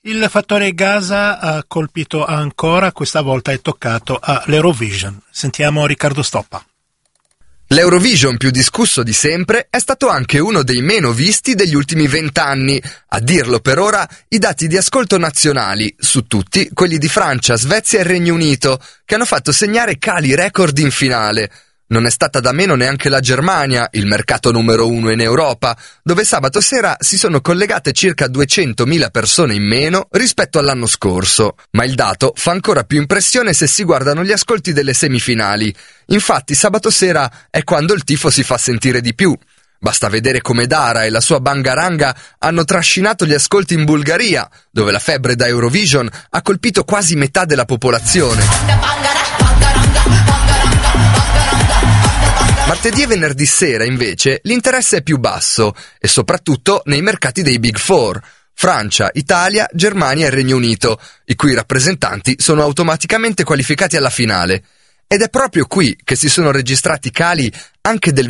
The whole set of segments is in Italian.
Il fattore Gaza ha colpito ancora, questa volta è toccato all'Eurovision. Sentiamo Riccardo Stoppa. L'Eurovision più discusso di sempre è stato anche uno dei meno visti degli ultimi 20 anni. A dirlo per ora i dati di ascolto nazionali, su tutti quelli di Francia, Svezia e Regno Unito, che hanno fatto segnare cali record in finale. Non è stata da meno neanche la Germania, il mercato numero 1 in Europa, dove sabato sera si sono collegate circa 200.000 persone in meno rispetto all'anno scorso. Ma il dato fa ancora più impressione se si guardano gli ascolti delle semifinali. Infatti sabato sera è quando il tifo si fa sentire di più. Basta vedere come Dara e la sua Bangaranga hanno trascinato gli ascolti in Bulgaria, dove la febbre da Eurovision ha colpito quasi metà della popolazione. Martedì e venerdì sera, invece, l'interesse è più basso, e soprattutto nei mercati dei Big Four, Francia, Italia, Germania e Regno Unito, i cui rappresentanti sono automaticamente qualificati alla finale. Ed è proprio qui che si sono registrati cali anche del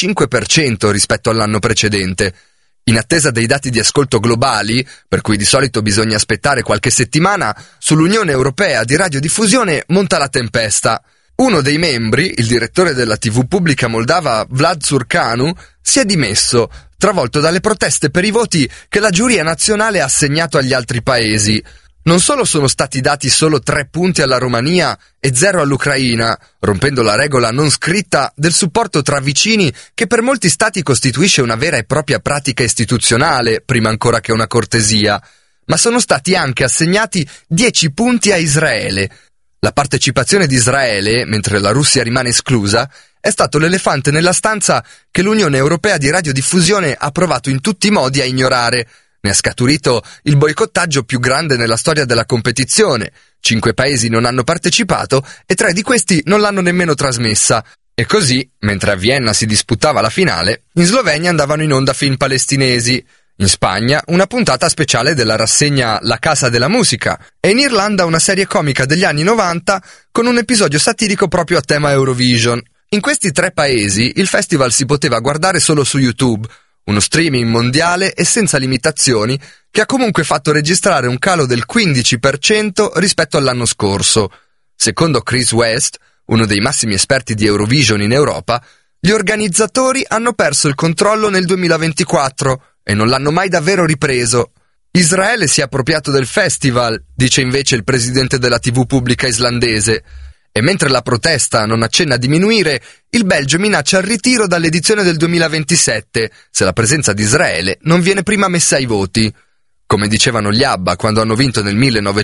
25% rispetto all'anno precedente. In attesa dei dati di ascolto globali, per cui di solito bisogna aspettare qualche settimana, sull'Unione Europea di Radiodiffusione monta la tempesta. Uno dei membri, il direttore della TV pubblica moldava Vlad Surcanu, si è dimesso, travolto dalle proteste per i voti che la giuria nazionale ha assegnato agli altri paesi. Non solo sono stati dati solo 3 punti alla Romania e 0 all'Ucraina, rompendo la regola non scritta del supporto tra vicini che per molti stati costituisce una vera e propria pratica istituzionale, prima ancora che una cortesia, ma sono stati anche assegnati 10 punti a Israele. La partecipazione di Israele, mentre la Russia rimane esclusa, è stato l'elefante nella stanza che l'Unione Europea di Radiodiffusione ha provato in tutti i modi a ignorare. Ne è scaturito il boicottaggio più grande nella storia della competizione. 5 paesi non hanno partecipato e 3 di questi non l'hanno nemmeno trasmessa. E così, mentre a Vienna si disputava la finale, in Slovenia andavano in onda film palestinesi. In Spagna una puntata speciale della rassegna La Casa della Musica e in Irlanda una serie comica degli anni 90 con un episodio satirico proprio a tema Eurovision. In questi 3 paesi il festival si poteva guardare solo su YouTube, uno streaming mondiale e senza limitazioni che ha comunque fatto registrare un calo del 15% rispetto all'anno scorso. Secondo Chris West, uno dei massimi esperti di Eurovision in Europa, gli organizzatori hanno perso il controllo nel 2024 e non l'hanno mai davvero ripreso. Israele si è appropriato del festival, dice invece il presidente della TV pubblica islandese. E mentre la protesta non accenna a diminuire, il Belgio minaccia il ritiro dall'edizione del 2027, se la presenza di Israele non viene prima messa ai voti. Come dicevano gli ABBA quando hanno vinto nel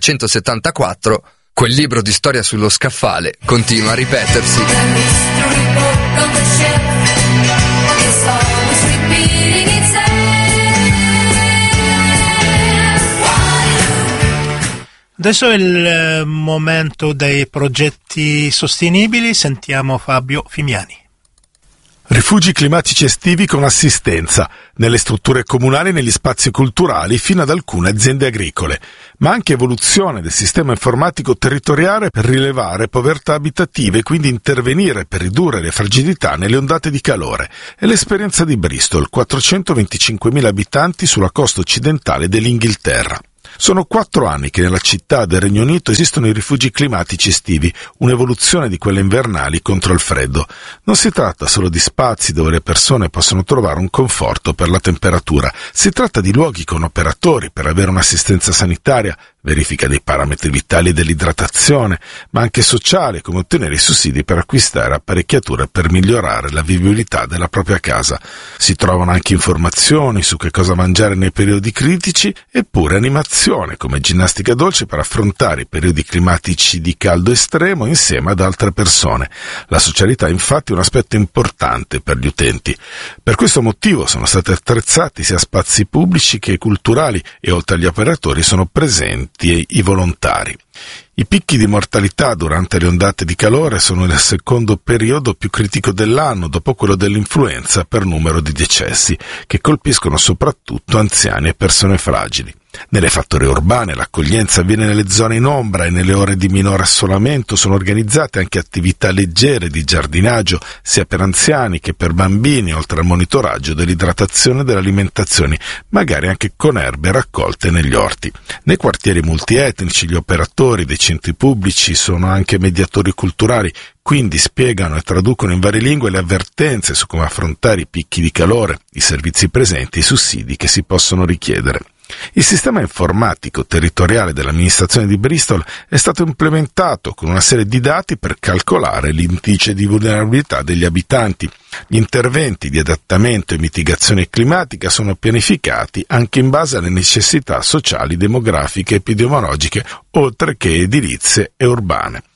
1974, quel libro di storia sullo scaffale continua a ripetersi. Adesso è il momento dei progetti sostenibili, sentiamo Fabio Fimiani. Rifugi climatici estivi con assistenza, nelle strutture comunali e negli spazi culturali fino ad alcune aziende agricole, ma anche evoluzione del sistema informatico territoriale per rilevare povertà abitative e quindi intervenire per ridurre le fragilità nelle ondate di calore. È l'esperienza di Bristol, 425.000 abitanti sulla costa occidentale dell'Inghilterra. Sono 4 anni che nella città del Regno Unito esistono i rifugi climatici estivi, un'evoluzione di quelle invernali contro il freddo. Non si tratta solo di spazi dove le persone possono trovare un conforto per la temperatura, si tratta di luoghi con operatori per avere un'assistenza sanitaria, verifica dei parametri vitali dell'idratazione, ma anche sociale, come ottenere i sussidi per acquistare apparecchiature per migliorare la vivibilità della propria casa. Si trovano anche informazioni su che cosa mangiare nei periodi critici, eppure animazione come ginnastica dolce per affrontare i periodi climatici di caldo estremo insieme ad altre persone. La socialità infatti è un aspetto importante per gli utenti. Per questo motivo sono stati attrezzati sia spazi pubblici che culturali e oltre agli operatori sono presenti i volontari. I picchi di mortalità durante le ondate di calore sono il secondo periodo più critico dell'anno dopo quello dell'influenza per numero di decessi, che colpiscono soprattutto anziani e persone fragili. Nelle fattorie urbane l'accoglienza avviene nelle zone in ombra e nelle ore di minore assolamento sono organizzate anche attività leggere di giardinaggio, sia per anziani che per bambini, oltre al monitoraggio dell'idratazione e dell'alimentazione, magari anche con erbe raccolte negli orti. Nei quartieri multietnici gli operatori dei centri pubblici sono anche mediatori culturali, quindi spiegano e traducono in varie lingue le avvertenze su come affrontare i picchi di calore, i servizi presenti e i sussidi che si possono richiedere. Il sistema informatico territoriale dell'amministrazione di Bristol è stato implementato con una serie di dati per calcolare l'indice di vulnerabilità degli abitanti. Gli interventi di adattamento e mitigazione climatica sono pianificati anche in base alle necessità sociali, demografiche e epidemiologiche, oltre che edilizie e urbane.